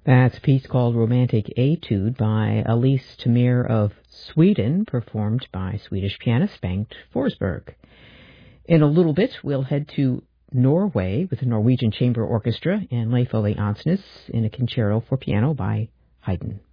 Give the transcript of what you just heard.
That's a piece called Romantic Etude by Elise Tamir of Sweden, performed by Swedish pianist Bengt Forsberg. In a little bit, we'll head to Norway with the Norwegian Chamber Orchestra and Leif Ole Ansnes in a concerto for piano by Haydn.